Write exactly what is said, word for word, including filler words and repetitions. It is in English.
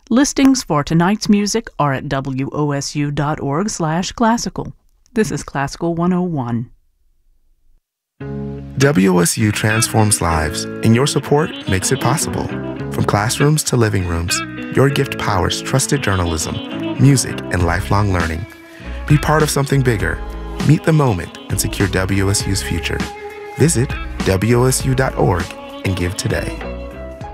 Listings for tonight's music are at W O S U dot org slash classical. This is Classical one oh one. W O S U transforms lives, and your support makes it possible. From classrooms to living rooms, your gift powers trusted journalism, music, and lifelong learning. Be part of something bigger. Meet the moment and secure W O S U's future. Visit W O S U dot org and give today.